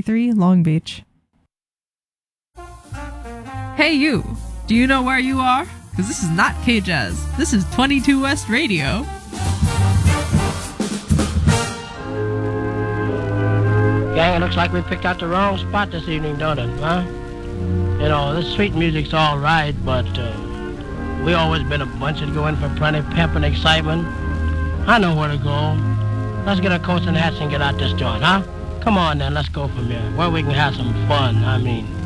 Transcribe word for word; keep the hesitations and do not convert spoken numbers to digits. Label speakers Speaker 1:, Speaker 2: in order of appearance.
Speaker 1: thirty-three, Long Beach.
Speaker 2: Hey you, do you know where you are? Because this is not K-Jazz. This is twenty-two West Radio.
Speaker 3: Gang, it looks like we picked out the wrong spot this evening, don't it, huh? You know, this sweet music's all right, but uh, we always been a bunch that go in for plenty of pep and excitement. I know where to go. Let's get our coats and hats and get out this joint, huh? Come on then, let's go from here, where we can have some fun, I mean.